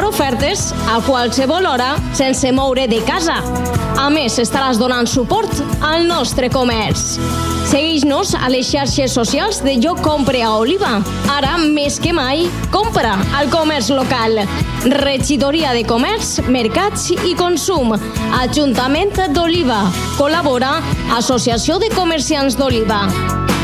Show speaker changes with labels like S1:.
S1: trobar ofertes a qualsevol hora sense moure de casa. A més, estaràs donant suport al nostre comerç. Segueix-nos a les xarxes socials de Jo Compre a Oliva. Ara, més que mai, compra al comerç local. Regidoria de Comerç, Mercats i Consum. Ajuntament d'Oliva. Col·labora Associació de Comerciants d'Oliva.